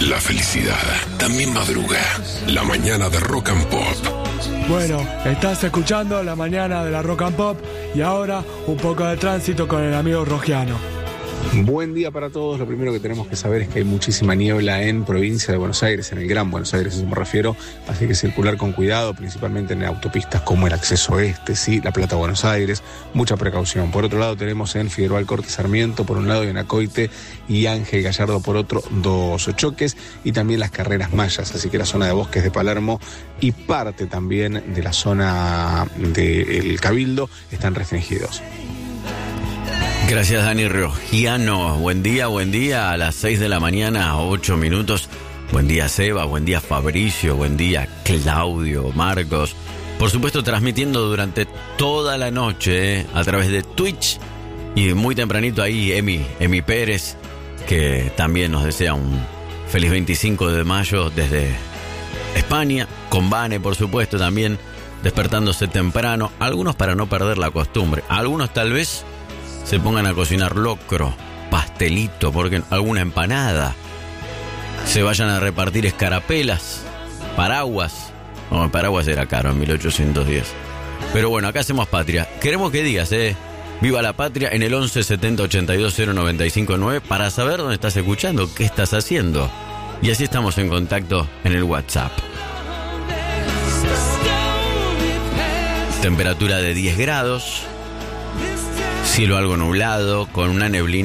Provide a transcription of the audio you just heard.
La felicidad también madruga. La mañana de Rock and Pop. Bueno, estás escuchando La Mañana de la Rock and Pop y ahora un poco de tránsito con el amigo Rogiano. Buen día para todos. Lo primero que tenemos que saber es que hay muchísima niebla en provincia de Buenos Aires, en el Gran Buenos Aires, a eso me refiero, así que circular con cuidado, principalmente en autopistas como el acceso este, sí, La Plata, Buenos Aires, mucha precaución. Por otro lado tenemos en Figueroa Alcorte, Sarmiento por un lado y en Acoite y Ángel Gallardo por otro, 2 choques, y también las carreras mayas, así que la zona de Bosques de Palermo y parte también de la zona del Cabildo están restringidos. Gracias, Dani Rogiano. Buen día, a las 6 de la mañana, 8 minutos. Buen día, Seba, buen día, Fabricio, buen día, Claudio, Marcos. Por supuesto, transmitiendo durante toda la noche a través de Twitch. Y muy tempranito ahí, Emi Pérez, que también nos desea un feliz 25 de mayo desde España. Con Vane, por supuesto, también despertándose temprano. Algunos para no perder la costumbre. Algunos tal vez se pongan a cocinar locro, pastelito, porque alguna empanada. Se vayan a repartir escarapelas, paraguas. No, paraguas era caro en 1810. Pero bueno, acá hacemos patria. Queremos que digas, viva la patria en el 11 70 82 095 9 para saber dónde estás escuchando, qué estás haciendo. Y así estamos en contacto en el WhatsApp. Temperatura de 10 grados. Cielo algo nublado, con una neblina